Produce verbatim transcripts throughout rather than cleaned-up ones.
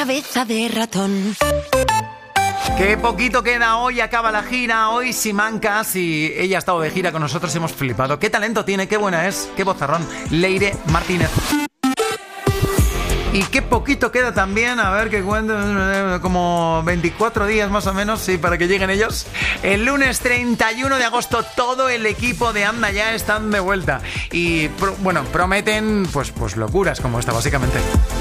cabeza de ratón. Qué poquito queda, hoy acaba la gira, hoy Simancas, y ella ha estado de gira con nosotros, hemos flipado. Qué talento tiene, qué buena es, qué vozarrón, Leire Martínez. Y qué poquito queda también, a ver que cuento, como veinticuatro días más o menos, sí, para que lleguen ellos. El lunes treinta y uno de agosto todo el equipo de Anda Ya están de vuelta. Y, pro, bueno, prometen pues, pues locuras como esta, básicamente.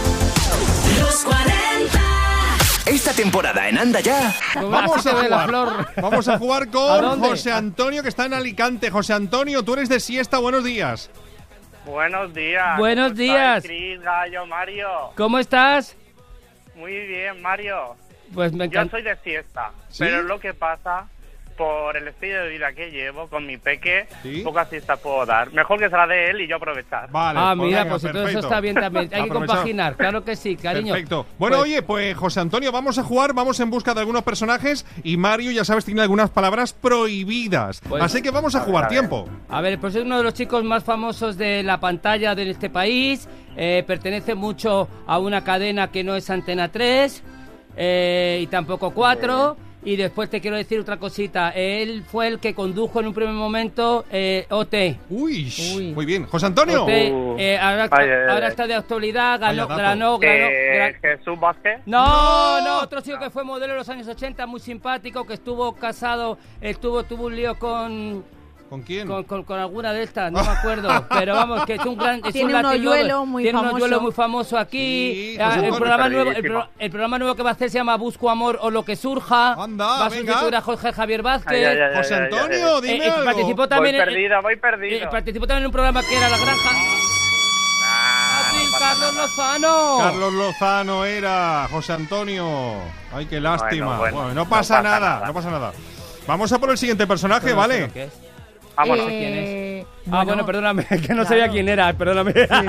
Los cuarenta. Esta temporada en Anda Ya vamos a jugar, vamos a jugar con José Antonio, que está en Alicante. José Antonio, tú eres de siesta, buenos días. Buenos días. Buenos ¿Cómo días. estáis, Cris, Gallo, Mario? ¿Cómo estás? Muy bien, Mario. Pues me Yo encanta. soy de siesta, ¿Sí? pero lo que pasa, por el estilo de vida que llevo con mi peque, ¿Sí? pocas siestas puedo dar. Mejor que se la dé él y yo aprovechar. Vale, Ah, pues mira, venga, pues entonces perfecto. eso está bien también. Hay que Aprovechar. compaginar, claro que sí, cariño. Perfecto. Bueno, Pues- oye, pues José Antonio, vamos a jugar, vamos en busca de algunos personajes y Mario, ya sabes, tiene algunas palabras prohibidas. Pues- Así que vamos a A ver, jugar, a ver. tiempo. A ver, pues es uno de los chicos más famosos de la pantalla de este país. Eh, pertenece mucho a una cadena que no es Antena tres eh, y tampoco cuatro. Y después te quiero decir otra cosita. Él fue el que condujo en un primer momento eh, O T. Uy, Uy. muy bien. José Antonio. O T, Uh. eh, ahora, Ay, ay, ahora ay. está de actualidad, ganó, Vaya dato. ganó, ganó, Eh, gra- Jesús Vázquez. No, no, otro chico que fue modelo en los años ochenta, muy simpático, que estuvo casado, estuvo, tuvo un lío con, ¿Con quién? con, con, con alguna de estas, no me acuerdo, pero vamos, que es un gran, es Tiene un un latino, hoyuelo muy tiene un famoso. hoyuelo muy famoso aquí. Sí, Ah, José el Antonio. programa nuevo, el, Perdidísimo. pro- el programa nuevo que va a hacer se llama Busco Amor o lo que surja. Anda, va a venga. sustituir a Jorge Javier Vázquez. Ay, ay, ay, José ay, ay, ay, Antonio, ay. dime Eh, eh, algo. participó Voy también, en- perdido, voy eh, perdido. participó también en un programa que era La Granja. Nah, Fácil, no pasa Carlos nada. Lozano. Carlos Lozano era José Antonio. Ay, qué lástima. Bueno, bueno, Bueno, no no pasa pasa nada, nada. no pasa nada. Vamos a por el siguiente personaje, Pero no sé ¿vale? lo que es. Vámonos. Eh, Ah, bueno, perdóname, que no sabía quién era, perdóname.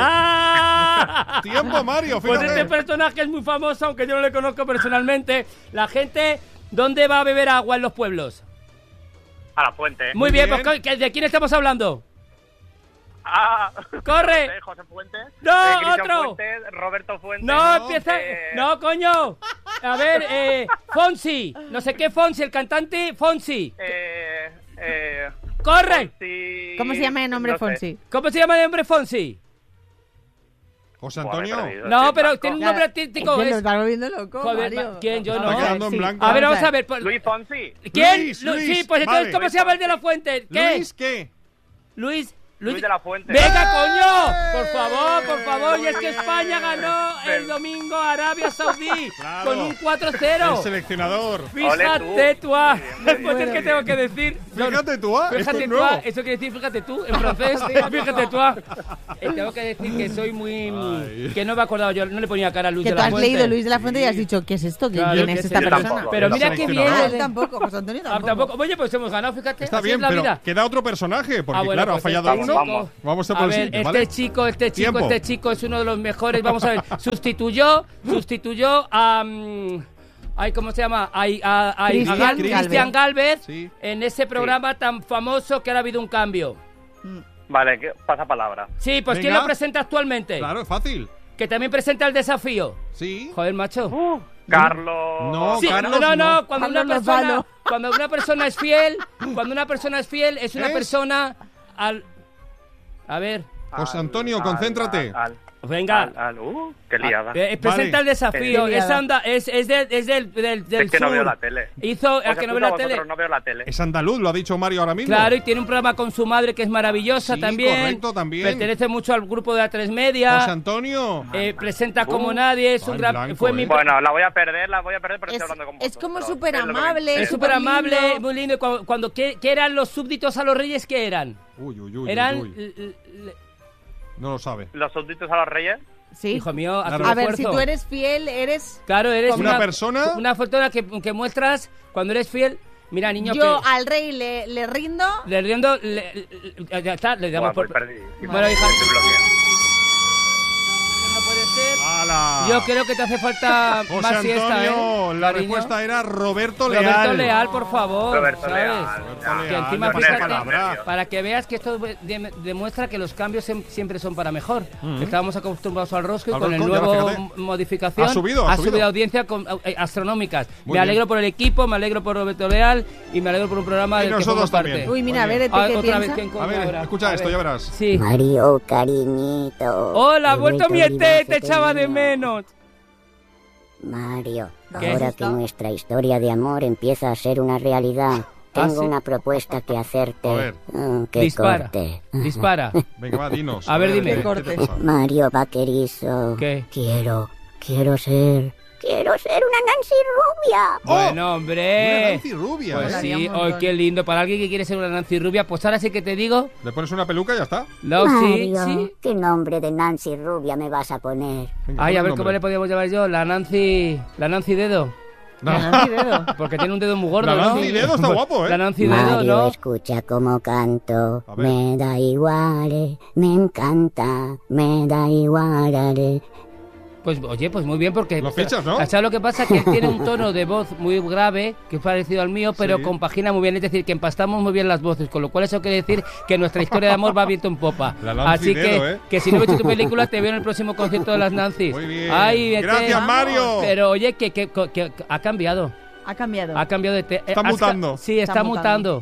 Tiempo, Mario, Pues fíjate. este personaje es muy famoso, aunque yo no le conozco personalmente. La gente, ¿dónde va a beber agua en los pueblos? A la fuente. Muy, Muy bien, bien. pues ¿de quién estamos hablando? Ah, ¡Corre! José, José Fuentes. ¡No, eh, Cristian otro! Fuentes, Roberto Fuentes. No, empieza... eh, No, coño. A ver, eh, Fonsi. No sé qué Fonsi, el cantante Fonsi. Eh, eh, ¡Corre! Fonsi- ¿Cómo se llama el nombre no sé. Fonsi? ¿Cómo se llama el hombre Fonsi? José Buah, me he Antonio. perdido, No, estoy pero blanco. tiene un Ya, nombre es artístico. que es- nos está volviendo loco, Joder, Mario. ¿quién? Yo no. Está quedando en Sí. blanco. A ver, vamos Vamos a a ver. por- Luis Fonsi. ¿Quién? Luis, Lu- Luis, sí, pues entonces, vale. ¿cómo se llama el de la fuente? ¿Qué? Luis, ¿qué? Luis. Luis de la Fuente. ¡Venga, coño! Por favor, por favor. Y es que España ganó el Ven. domingo a Arabia Saudí Claro. con un cuatro cero. El seleccionador. Fíjate tú. ah. Bien, Pues bien, es que tengo que decir. Fíjate tú, ah, esto Fíjate es tú, ah, nuevo. eso quiere decir fíjate tú en francés. Fíjate tú. ah. Eh, tengo que decir que soy muy. Ay. Que no me he acordado yo, no le ponía cara a Luis Que de tú la has Fuente. leído Luis de la Fuente y has dicho, ¿qué es esto? ¿Quién Claro, es que esta sí, persona? tampoco. Pero El mira qué bien. Ah, él tampoco, José Antonio Ah, tampoco. tampoco. Oye, pues hemos ganado, fíjate. Está así bien, es la pero vida. queda otro personaje, porque Ah, bueno, claro, pues ha fallado este uno. chico- Vamos a por a el ver, siguiente, este ¿vale? chico, este chico, Tiempo. este chico es uno de los mejores. Vamos a ver, sustituyó, sustituyó a. mm, ay, ¿cómo se llama? A, a- a- a Cristian Gal- Galvez. Cristian Galvez Sí. en ese programa tan famoso que ahora ha habido un cambio. Vale, que pasa palabra. Sí, pues ¿quién Venga. lo presenta actualmente? Claro, es fácil. Que también presenta el desafío. Sí. Joder, macho. Uh, Carlos. No, Sí, Carlos, no, no, no. cuando Carlos una persona, Lozano. cuando una persona es fiel, cuando una persona es fiel, es una ¿Es? persona al. A ver, José Al- Antonio, al- concéntrate. Al, al, venga. al- al- uh, qué liada. Eh, presenta Vale. el desafío. Qué Es, liada. anda, es, es, de- es del, del, del es que no sur. veo la tele. Hizo. ¿A Os que no ve escucho la a tele? vosotros, no veo la tele. Es andaluz, lo ha dicho Mario ahora mismo. Claro, y tiene un programa con su madre que es maravillosa Sí, también. correcto, también. Pertenece mucho al grupo de A tres Media. José Antonio. Eh, presenta Uh. como nadie. Es un Ay, gran. blanco, fue mi. eh. Bueno, la voy a perder, la voy a perder, pero Es, estoy hablando con es vosotros. como pero súper es lo que me amable. Es interesa. súper amable, lindo. muy lindo. Cuando, cuando ¿qué, qué eran los súbditos a los reyes? ¿Qué eran? Uy, uy, uy, Eran. uy, uy. l- l- No lo sabe. Los súbditos a los reyes. Sí. Hijo mío, haz Claro. un A ver, si esfuerzo. tú eres fiel, eres... Claro, eres Una una, persona- Una fortuna que, que muestras cuando eres fiel. Mira, niño, Yo que al rey le, le rindo... le riendo. le- le- ya está, le damos Buah, voy por. perdidísimo. Bueno, hija. Estoy bloqueado. No puede ser. ¡Hala! Yo creo que te hace falta José más siesta, ¿eh? Antonio, la cariño? respuesta era Roberto Leal. Roberto Leal, por favor, Roberto ¿sabes? Leal. Roberto Que Leal, encima, me pone fíjate, palabra. para que veas que esto de- demuestra que los cambios sem- siempre son para mejor. Estábamos acostumbrados al rosco y Al con el rosco, ya, nuevo fíjate. m- modificación Ha subido, ha subido. audiencia con, eh, astronómicas. Muy me bien. alegro por el equipo, me alegro por Roberto Leal y me alegro por un programa Y del que nosotros formo parte. también. Uy, mira, a Muy ver, bien. ¿este Ah, qué otra vez, piensa? ¿quién A coño ver, ahora? escucha A esto, ver. ya verás. Sí. Mario, cariñito. Hola, He vuelto mi vuelto este, vivazo, te echaba de cariño. menos. Mario, ¿Qué? ahora que nuestra historia de amor empieza a ser una realidad, ¿Ah, tengo sí? una propuesta que hacerte. A ver. Mm, que Dispara, corte. dispara. Venga, va, dinos. A ver, dime. ¿qué- Que qué te corte. pasa? Mario Vaquerizo. ¿Qué? Quiero, quiero ser, quiero ser una Nancy rubia. ¡Oh! Bueno, hombre. Una Nancy rubia, Pues ¿eh? Molaría sí, un hoy montón. qué lindo. Para alguien que quiere ser una Nancy rubia, pues ahora sí que te digo. Le pones una peluca y ya está. No, sí, Mario, sí. ¿qué nombre de Nancy rubia me vas a poner? Venga, Ay, pon a el ver cómo nombre. le podíamos llamar yo. La Nancy. La Nancy Dedo. No. La Nancy Dedo. Porque tiene un dedo muy gordo, La ¿no? Nancy Dedo está guapo, ¿eh? La Nancy Dedo, Mario, ¿no? escucha cómo canto. A ver. Me da igual, eh, me encanta, me da igual. eh. Pues oye, pues muy bien porque... Lo fichas, ¿no? ¿Sabes lo que pasa? Que él tiene un tono de voz muy grave, que es parecido al mío, pero Sí. compagina muy bien. Es decir, que empastamos muy bien las voces, con lo cual eso quiere decir que nuestra historia de amor va viento en popa. La Nancy Así que, Dedo, ¿eh? que si no he visto tu película, te veo en el próximo concierto de las Nancy. Muy bien. Ay, vete. Gracias, Mario. Pero oye, que, que, que- que ha cambiado. Ha cambiado. Ha cambiado de... Te Está has ca- mutando. Sí, está, Está mutando.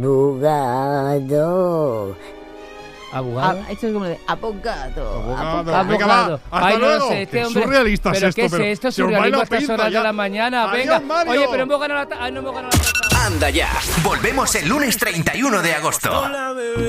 Abogado. ¿Abogado? Ah, esto es como de abogado. Abogado. Venga, va. Abogado. Hasta Ay, no luego. sé, este Qué hombre- surrealista ¿Pero es esto, qué es pero esto? se os va Surrealismo la a estas pinza horas ya. de la mañana. Adiós, Venga. Mario. Oye, pero hemos ganado la... ta- Ay, no hemos ganado la taza. Anda ya. Volvemos el lunes treinta y uno de agosto.